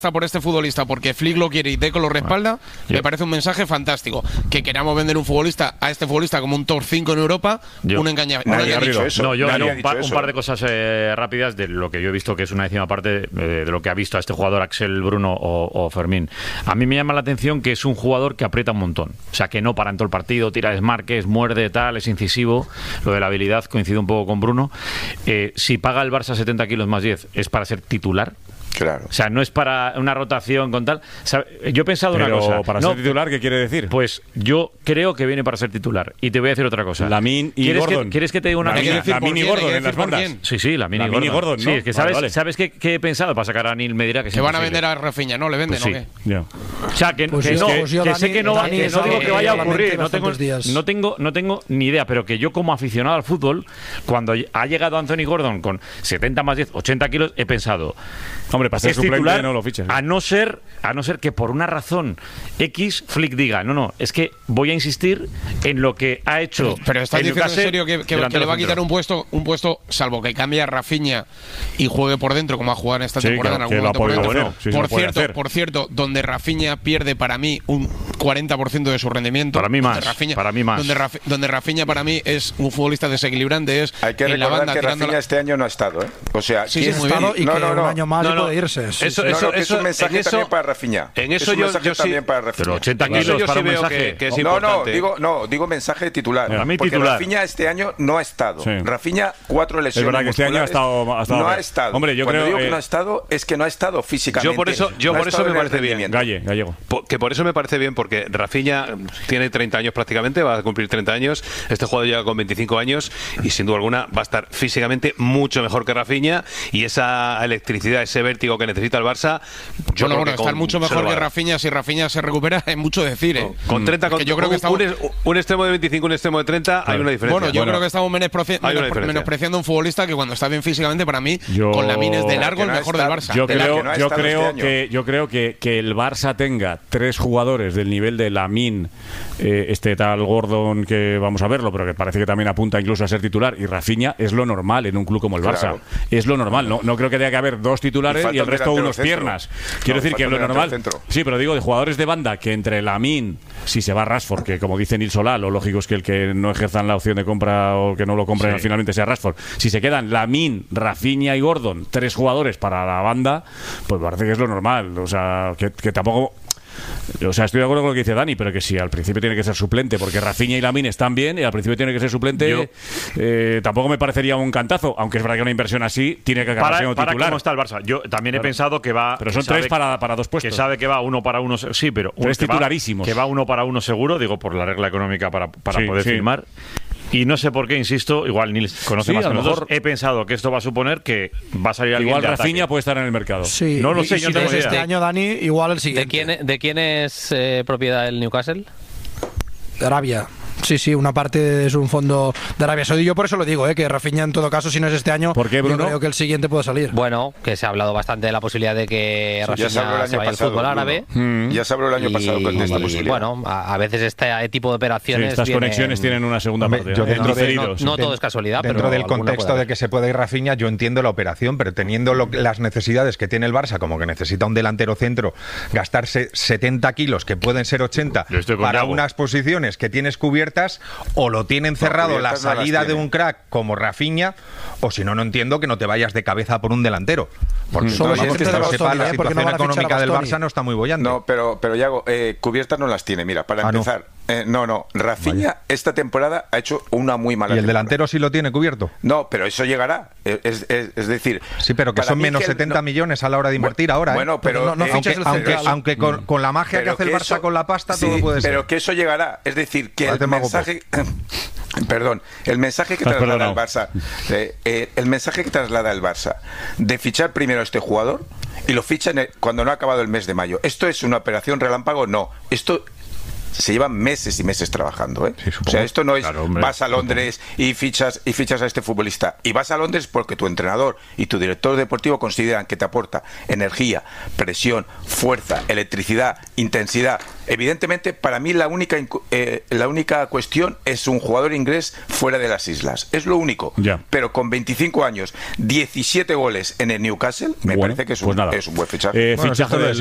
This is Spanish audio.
por este futbolista porque Flick lo quiere y Deco lo respalda, me parece un mensaje fantástico. Que queramos vender a este futbolista como un top 5 en Europa, un engaño. Nadie ha dicho eso. No, yo un par de cosas rápidas de lo que yo he visto, que es una décima parte de lo que ha visto a este jugador Axel, Bruno o Fermín. A mí me llama la atención que es un jugador que aprieta un montón. O sea, que no para en todo el partido, tira desmarques, muerde, tal, es incisivo. Lo de la habilidad coincide un poco con Bruno. Si paga el Barça 70 kilos más 10, es para ser titular. Claro. O sea, no es para una rotación con tal. Yo he pensado una cosa. ¿Para ser titular qué quiere decir? Pues yo creo que viene para ser titular. Y te voy a decir otra cosa. Lamine y Gordon. ¿Quieres que te diga una cosa? Lamine y Gordon en las bandas. Sí, Lamine y Gordon. ¿no? Sí, es que ¿sabes qué he pensado? Para sacar a Neil me dirá que se van a vender a Rafinha, ¿no? ¿Le venden pues o qué? Yeah. O sea, que sé que no digo que vaya a ocurrir. No tengo ni idea, pero que yo como aficionado al fútbol, cuando ha llegado Anthony Gordon con 70 más 10, 80 kilos, he pensado, hombre, para ser suplente no lo fiches. A no ser que por una razón X Flick diga, no, es que voy a insistir en lo que ha hecho. Pero ¿estás diciendo en serio que le va a quitar un puesto, salvo que cambie a Rafinha y juegue por dentro, como ha jugado en esta temporada en algún momento por dentro? Por cierto, donde Rafinha pierde para mí un 40% de su rendimiento. Para mí más. Donde Rafinha para mí es un futbolista desequilibrante. Hay que recordar que Rafinha este año no ha estado, ¿eh? O sea, sí, muy bien. Y que un año más puede irse. Eso es un mensaje también para Rafinha. En eso yo también para Rafinha. Pero 80 kilos para un mensaje. Que es importante. Digo mensaje de titular. Porque titular. Rafinha este año no ha estado. Sí. Rafinha 4 lesiones. Es verdad que este año ha estado. No ha estado. Hombre, yo Cuando creo digo que no ha estado, es que no ha estado físicamente. Yo por eso me parece bien. Gallego. Que por eso me parece bien, porque Rafinha tiene 30 años prácticamente, va a cumplir 30 años. Este jugador llega con 25 años y sin duda alguna va a estar físicamente mucho mejor que Rafinha, y esa electricidad, ese vértigo que necesita el Barça, estar mucho mejor que Rafinha. Si Rafinha se recupera, es mucho decir, ¿eh? Con 30, yo creo que un extremo de 25, un extremo de 30, hay una diferencia. Yo creo que estamos menospreciando un futbolista que cuando está bien físicamente, para mí, con Lamine es de largo el mejor del Barça. Yo creo que el Barça tenga 3 jugadores del nivel de Lamine, este tal Gordon, que vamos a verlo, pero que parece que también apunta incluso a ser titular, y Rafinha, es lo normal en un club como el Barça. Claro. Es lo normal. No creo que tenga que haber 2 titulares y el resto unos piernas. Quiero decir que lo normal. Sí, pero digo, de jugadores de banda, que entre Lamine, si se va Rashford, que como dice Nil Solá, lo lógico es que el que no ejerzan la opción de compra o que no lo compren finalmente sea Rashford. Si se quedan Lamine, Rafinha y Gordon, 3 jugadores para la banda, pues parece que es lo normal. O sea, que tampoco. O sea, estoy de acuerdo con lo que dice Dani, pero que si al principio tiene que ser suplente, porque Rafinha y Lamine están bien, y al principio tiene que ser suplente, tampoco me parecería un cantazo, aunque es verdad que una inversión así tiene que acabar siendo titular. Para cómo está el Barça. Yo también he pensado que va. Pero son 3 para 2 puestos. Que sabe que va 1 para 1, sí, pero 3 titularísimos. Que va 1 para 1 seguro, digo, por la regla económica para poder firmar. Y no sé por qué, insisto, igual Nils conoce más que nosotros. He pensado que esto va a suponer que va a salir alguien igual de Rafinha puede estar en el mercado. Sí, no lo sé, yo no tengo idea. Este año, Dani, igual el siguiente. ¿De quién es propiedad el Newcastle? De Arabia. Sí, una parte es un fondo de Arabia Saudí. Yo por eso lo digo, que Rafinha en todo caso, si no es este año, ¿por qué, Bruno? Yo creo que el siguiente puede salir. Bueno, que se ha hablado bastante de la posibilidad de que Rafinha se vaya al fútbol árabe. Ya se habló el año pasado con esta posibilidad. Bueno, a veces este tipo de operaciones estas conexiones tienen una segunda parte. No todo es casualidad. Dentro del contexto de que se puede ir Rafinha, yo entiendo la operación, pero teniendo las necesidades que tiene el Barça, como que necesita un delantero centro, gastarse 70 kilos, que pueden ser 80, para unas posiciones que tienes cubiertas, o lo tienen cerrado la salida de un crack como Rafinha, o si no entiendo que no te vayas de cabeza por un delantero. Porque solo la situación económica del Barça no está muy bollante. No, pero Yago, cubiertas no las tiene. Mira, para empezar, Rafinha esta temporada ha hecho una muy mala temporada. ¿Y el delantero sí lo tiene cubierto? No, pero eso llegará. Es decir... Sí, pero que son menos 70 millones a la hora de invertir ahora. Bueno, pero... Aunque con la magia que hace el Barça con la pasta, todo puede ser. Pero que eso llegará. Es decir, que el mensaje... Perdón, el mensaje que traslada el Barça, de fichar primero a este jugador y lo fichan cuando no ha acabado el mes de mayo. ¿Esto es una operación relámpago? No. Esto se llevan meses y meses trabajando, ¿eh? Sí, o sea, esto no es vas a Londres y fichas a este futbolista. Y vas a Londres porque tu entrenador y tu director deportivo consideran que te aporta energía, presión, fuerza, electricidad, intensidad. Evidentemente, para mí la única cuestión es un jugador inglés fuera de las islas. Es lo único. Pero con 25 años, 17 goles en el Newcastle, me parece que es un buen fichaje. Fichaje